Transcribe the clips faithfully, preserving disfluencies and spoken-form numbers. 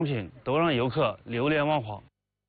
品都让游客流连忘返。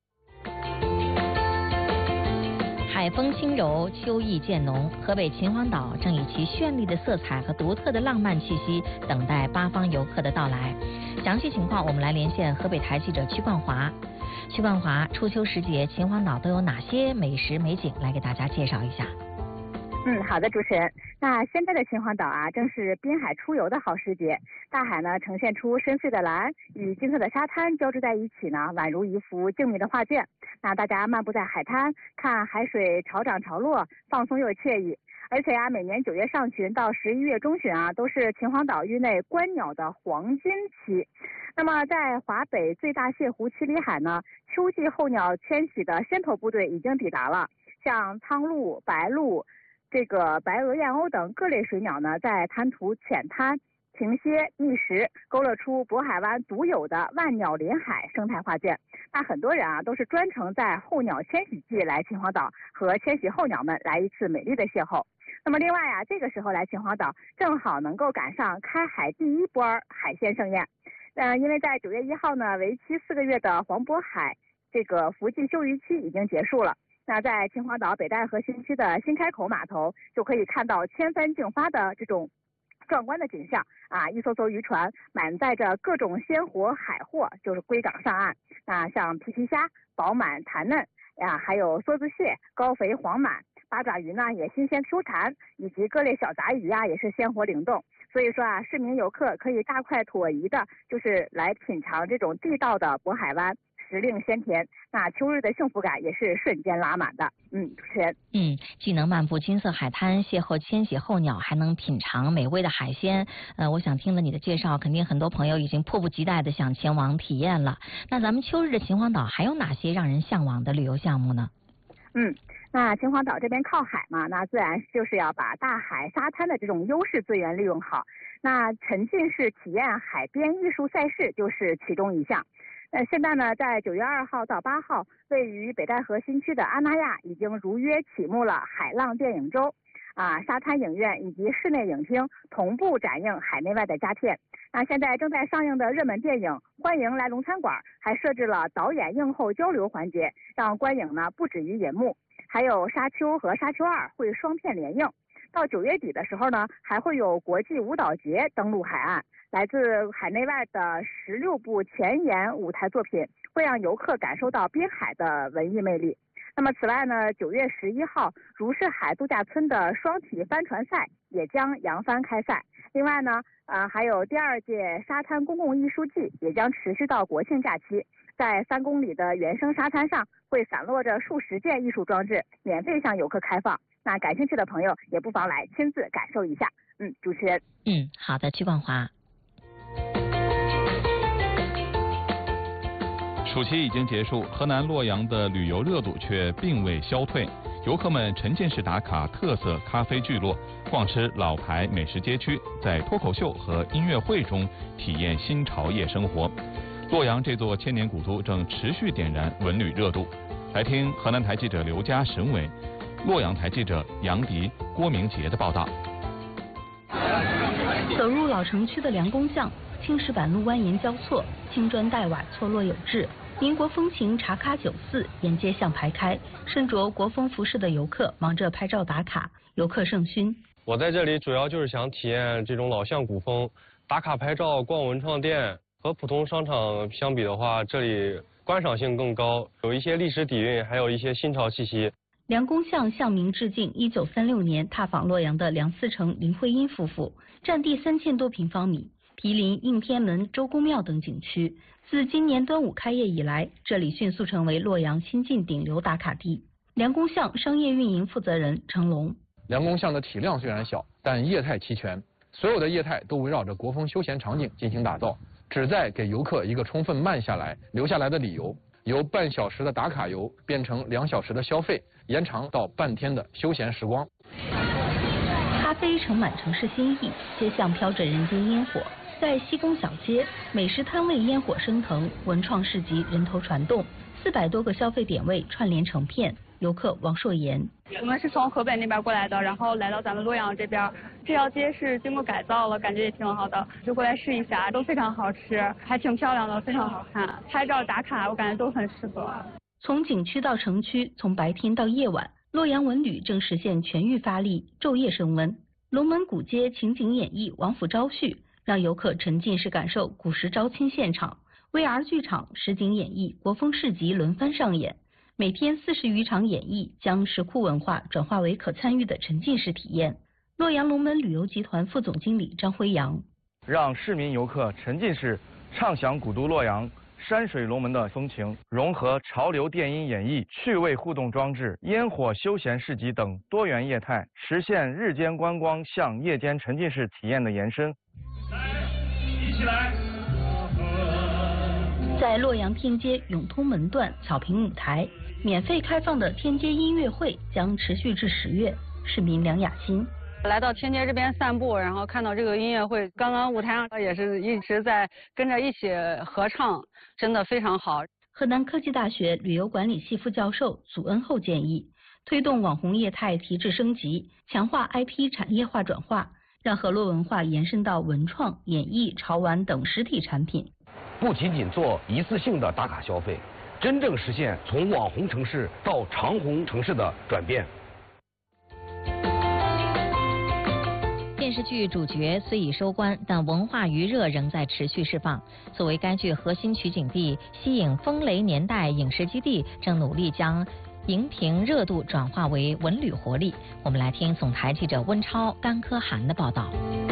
海风轻柔，秋意渐浓，河北秦皇岛正以其绚丽的色彩和独特的浪漫气息，等待八方游客的到来。详细情况，我们来连线河北台记者曲冠华。曲冠华，初秋时节，秦皇岛都有哪些美食美景？来给大家介绍一下。 嗯，好的，主持人。那现在的秦皇岛啊，正是滨海出游的好时节。大海呢，呈现出深邃的蓝与金色的沙滩交织在一起呢，宛如一幅静谧的画卷。那大家漫步在海滩，看海水潮涨潮落，放松又惬意。而且啊，每年九月上旬到十一月中旬啊，都是秦皇岛域内观鸟的黄金期。那么，在华北最大泻湖七里海呢，秋季候鸟迁徙的先头部队已经抵达了，像苍鹭、白鹭。这个白额燕鸥等各类水鸟呢，在滩涂浅滩停歇觅食，勾勒出渤海湾独有的万鸟临海生态画卷。那很多人啊，都是专程在候鸟迁徙季来秦皇岛，和迁徙候鸟们来一次美丽的邂逅。那么另外啊，这个时候来秦皇岛，正好能够赶上开海第一波海鲜盛宴。呃，因为在九月一号呢，为期四个月的黄渤海这个伏季休渔期已经结束了。那在秦皇岛北戴河新区的新开口码头，就可以看到千帆竞发的这种壮观的景象啊！一艘艘渔船满载着各种鲜活海货，就是归港上岸。那像皮皮虾饱满弹嫩呀，还有梭子蟹高肥黄满，八爪鱼呢也新鲜 Q 弹，以及各类小杂鱼啊也是鲜活灵动。所以说啊，市民游客可以大快朵颐的，就是来品尝这种地道的渤海湾。时令鲜甜，那秋日的幸福感也是瞬间拉满的。嗯，主持人， 嗯，既能漫步金色海滩，邂逅迁徙候鸟，还能品尝美味的海鲜。呃，我想听了你的介绍，肯定很多朋友已经迫不及待的想前往体验了。那咱们秋日的秦皇岛还有哪些让人向往的旅游项目呢？ 嗯，那秦皇岛这边靠海嘛，那自然就是要把大海沙滩的这种优势资源利用好。那沉浸式体验海边艺术赛事就是其中一项。那现在呢，在九月二号到八号，位于北戴河新区的阿那亚已经如约启幕了海浪电影周，啊，沙滩影院以及室内影厅同步展映海内外的佳片。那现在正在上映的热门电影《欢迎来龙餐馆》还设置了导演映后交流环节，让观影呢不止于银幕。还有《沙丘》和《沙丘二》会双片联映。到九月底的时候呢，还会有国际舞蹈节登陆海岸。来自海内外的十六部前沿舞台作品，会让游客感受到滨海的文艺魅力。那么此外呢，九月十一号，如是海度假村的双体帆船赛也将扬帆开赛。另外呢，呃，还有第二届沙滩公共艺术季也将持续到国庆假期。在三公里的原生沙滩上，会散落着数十件艺术装置，免费向游客开放。那感兴趣的朋友也不妨来亲自感受一下。嗯，主持人。 嗯，好的，曲冠华。 暑期已经结束，河南洛阳的旅游热度却并未消退。游客们沉浸式打卡特色咖啡聚落，逛吃老牌美食街区，在脱口秀和音乐会中体验新潮夜生活。洛阳这座千年古都正持续点燃文旅热度。来听河南台记者刘佳、沈伟，洛阳台记者杨迪、郭明杰的报道。 走入老城区的梁公巷，青石板路蜿蜒交错，青砖黛瓦错落有致。民国风情茶咖酒肆沿街巷排开，身着国风服饰的游客忙着拍照打卡，游客盛勋。 我在这里主要就是想体验这种老巷古风，打卡拍照、逛文创店。和普通商场相比的话，这里观赏性更高，有一些历史底蕴，还有一些新潮气息。 梁公巷向明致敬一九三六年踏访洛阳的梁思成、林徽因夫妇，占地三千多平方米，毗邻应天门、周公庙等景区。自今年端午开业以来，这里迅速成为洛阳新晋顶流打卡地。梁公巷商业运营负责人程龙： 梁公巷的体量虽然小，但业态齐全，所有的业态都围绕着国风休闲场景进行打造，旨在给游客一个充分慢下来、留下来的理由。由半小时的打卡游变成两小时的消费，延长到半天的休闲时光。 咖啡盛满城市新意，街巷飘着人间烟火。在西宫小街，美食摊位烟火升腾，文创市集人头攒动，四百多个消费点位串联成片， 游客王硕妍。 我们是从河北那边过来的，然后来到咱们洛阳这边，这条街是经过改造了，感觉也挺好的，就过来试一下，都非常好吃，还挺漂亮的，非常好看，拍照打卡我感觉都很适合。 从景区到城区，从白天到夜晚，洛阳文旅正实现全域发力，昼夜升温。龙门古街情景演绎王府招婿，让游客沉浸式感受古时招亲现场。V R 剧场实景演绎国风市集轮番上演，每天四十余场演绎，将石窟文化转化为可参与的沉浸式体验。洛阳龙门旅游集团副总经理张辉阳， 让市民游客沉浸式畅享古都洛阳山水龙门的风情，融合潮流电音演绎、趣味互动装置、烟火休闲市集等多元业态，实现日间观光向夜间沉浸式体验的延伸。 来，一起来！ 在洛阳天街永通门段草坪舞台，免费开放的天街音乐会将持续至十月。市民梁雅欣。 来到天街这边散步，然后看到这个音乐会，刚刚舞台上也是一直在跟着一起合唱，真的非常好。 河南科技大学旅游管理系副教授祖恩厚建议，推动网红业态提质升级，强化 I P 产业化转化，让河洛文化延伸到文创、演艺、潮玩等实体产品。 不仅仅做一次性的打卡消费，真正实现从网红城市到长红城市的转变。 电视剧主角虽已收官，但文化余热仍在持续释放。作为该剧核心取景地，西影风雷年代影视基地正努力将荧屏热度转化为文旅活力。我们来听总台记者温超、甘科涵的报道。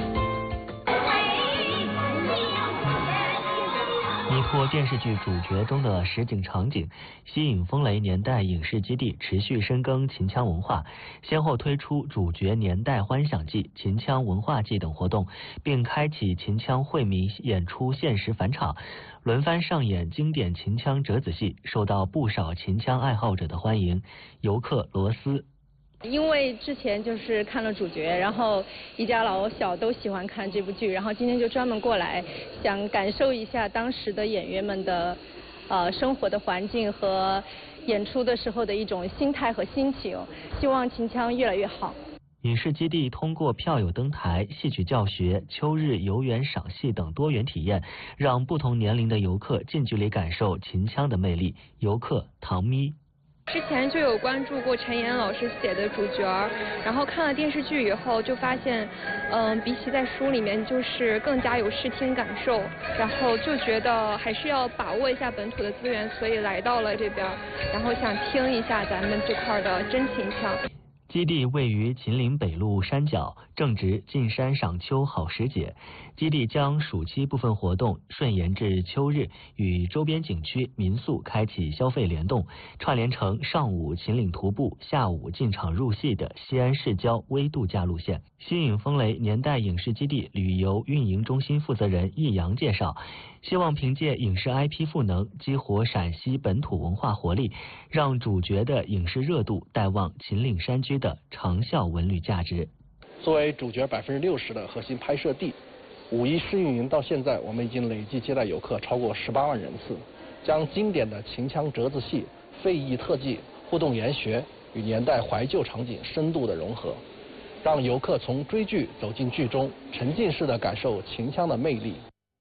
依托电视剧主角中的实景场景，西影风雷年代影视基地持续深耕秦腔文化，先后推出主角年代欢享季、秦腔文化季等活动，并开启秦腔惠民演出限时返场，轮番上演经典秦腔折子戏，受到不少秦腔爱好者的欢迎。游客罗斯。 因为之前就是看了主角，然后一家老小都喜欢看这部剧，然后今天就专门过来，想感受一下当时的演员们的呃生活的环境和演出的时候的一种心态和心情，希望秦腔越来越好。 影视基地通过票友登台、戏曲教学、秋日游园赏戏等多元体验，让不同年龄的游客近距离感受秦腔的魅力。游客唐咪。 之前就有关注过陈岩老师写的主角，然后看了电视剧以后就发现，嗯、呃，比起在书里面就是更加有视听感受，然后就觉得还是要把握一下本土的资源，所以来到了这边，然后想听一下咱们这块的真秦腔。 基地位于秦岭北路山脚，正值进山赏秋好时节。基地将暑期部分活动顺延至秋日，与周边景区、民宿开启消费联动，串联成上午秦岭徒步、下午进场入戏的西安市郊微度假路线。西影风雷年代影视基地旅游运营中心负责人易阳介绍，希望凭借影视 I P 赋能，激活陕西本土文化活力，让主角的影视热度带旺秦岭山居的长效文旅价值。 作为主角百分之六十的核心拍摄地，五一试运营到现在，我们已经累计接待游客超过十八万人次，将经典的秦腔折子戏、非遗特技、互动研学与年代怀旧场景深度的融合，让游客从追剧走进剧中，沉浸式的感受秦腔的魅力。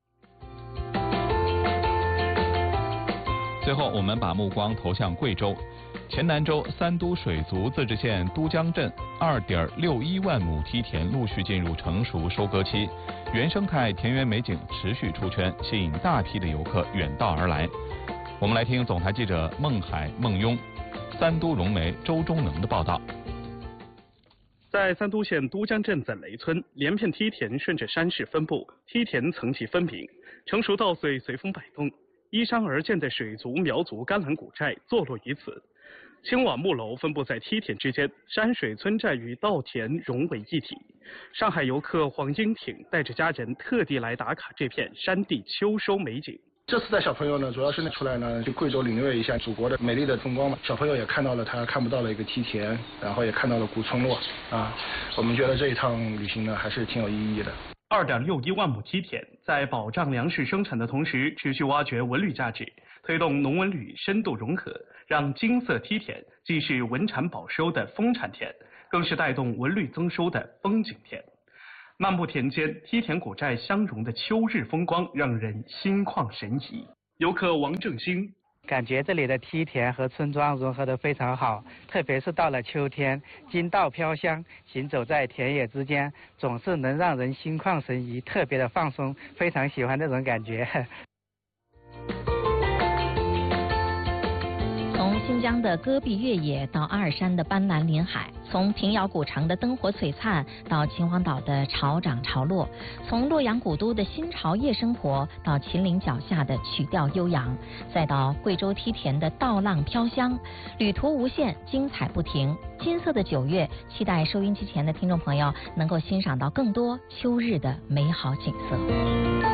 最后，我们把目光投向贵州。黔南州三都水族自治县都江镇二点六一万亩梯田陆续进入成熟收割期，原生态田园美景持续出圈，吸引大批的游客远道而来。我们来听总台记者孟海、孟雍、三都融媒周忠能的报道。 在三都县都江镇怎雷村，连片梯田顺着山势分布，梯田层级分明，成熟稻穗随风摆动，依山而建的水族、苗族甘蓝古寨坐落于此。青瓦木楼分布在梯田之间，山水村寨与稻田融为一体。上海游客黄英挺带着家人特地来打卡这片山地秋收美景。 这次带小朋友呢，主要是出来呢，去贵州领略一下祖国的美丽的风光嘛。小朋友也看到了他看不到的一个梯田，然后也看到了古村落啊。我们觉得这一趟旅行呢，还是挺有意义的。 二点六一万亩梯田在保障粮食生产的同时，持续挖掘文旅价值，推动农文旅深度融合，让金色梯田既是文产保收的丰产田，更是带动文旅增收的风景田。漫步田间，梯田古寨相融的秋日风光让人心旷神怡。游客王正兴。 感觉这里的梯田和村庄融合得非常好，特别是到了秋天，金稻飘香，行走在田野之间，总是能让人心旷神怡，特别的放松，非常喜欢这种感觉。 从新疆的戈壁越野到阿尔山的斑斓林海，从平遥古城的灯火璀璨到秦皇岛的潮涨潮落，从洛阳古都的新潮夜生活到秦岭脚下的曲调悠扬，再到贵州梯田的稻浪飘香，旅途无限，精彩不停。金色的九月，期待收音机前的听众朋友能够欣赏到更多秋日的美好景色。